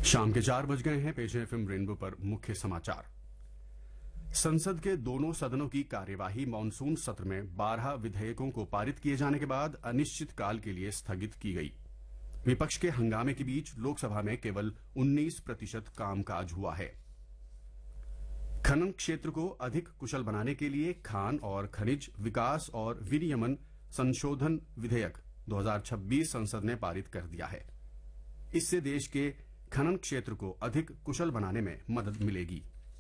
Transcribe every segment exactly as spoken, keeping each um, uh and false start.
शाम के चार बज गए हैं। पेश है एफएम रेनबो पर मुख्य समाचार। संसद के दोनों सदनों की कार्यवाही मानसून सत्र में बारह विधेयकों को पारित किए जाने के बाद अनिश्चित काल के लिए स्थगित की गई। विपक्ष के हंगामे के बीच लोकसभा में केवल उन्नीस प्रतिशत कामकाज हुआ है। खनन क्षेत्र को अधिक कुशल बनाने के लिए खान और खनिज विकास और विनियमन संशोधन विधेयक दो हज़ार छब्बीस संसद ने पारित कर दिया है। इससे देश के खनन क्षेत्र को अधिक कुशल बनाने में मदद मिलेगी।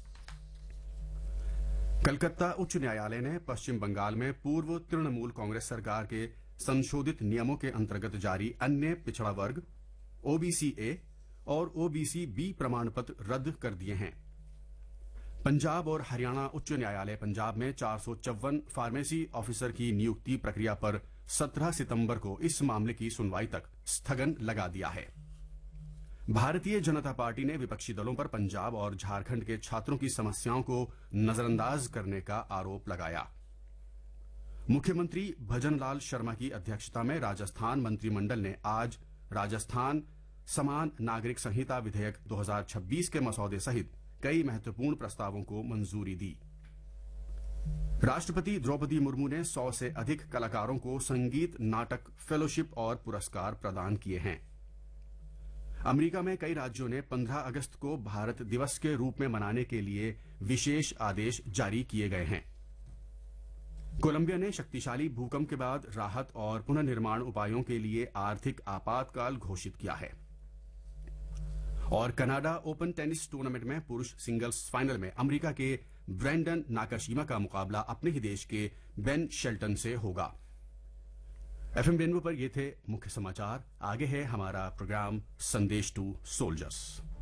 कलकत्ता उच्च न्यायालय ने पश्चिम बंगाल में पूर्व तृणमूल कांग्रेस सरकार के संशोधित नियमों के अंतर्गत जारी अन्य पिछड़ा वर्ग ओबीसी ए और ओबीसी बी प्रमाण पत्र रद्द कर दिए हैं। पंजाब और हरियाणा उच्च न्यायालय पंजाब में चार सौ चौवन फार्मेसी ऑफिसर की नियुक्ति प्रक्रिया पर सत्रह सितंबर को इस मामले की सुनवाई तक स्थगन लगा दिया है। भारतीय जनता पार्टी ने विपक्षी दलों पर पंजाब और झारखंड के छात्रों की समस्याओं को नजरअंदाज करने का आरोप लगाया। मुख्यमंत्री भजनलाल शर्मा की अध्यक्षता में राजस्थान मंत्रिमंडल ने आज राजस्थान समान नागरिक संहिता विधेयक दो हज़ार छब्बीस के मसौदे सहित कई महत्वपूर्ण प्रस्तावों को मंजूरी दी। राष्ट्रपति द्रौपदी मुर्मू ने सौ से अधिक कलाकारों को संगीत नाटक फेलोशिप और पुरस्कार प्रदान किए हैं। अमेरिका में कई राज्यों ने पंद्रह अगस्त को भारत दिवस के रूप में मनाने के लिए विशेष आदेश जारी किए गए हैं। कोलंबिया ने शक्तिशाली भूकंप के बाद राहत और पुनर्निर्माण उपायों के लिए आर्थिक आपातकाल घोषित किया है। और कनाडा ओपन टेनिस टूर्नामेंट में पुरुष सिंगल्स फाइनल में अमेरिका के ब्रैंडन नाकाशिमा का मुकाबला अपने ही देश के बेन शेल्टन से होगा। एफएम रेनबो पर ये थे मुख्य समाचार। आगे है हमारा प्रोग्राम संदेश टू सोल्जर्स।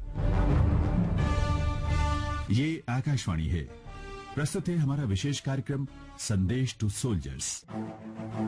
ये आकाशवाणी है। प्रस्तुत है हमारा विशेष कार्यक्रम संदेश टू सोल्जर्स।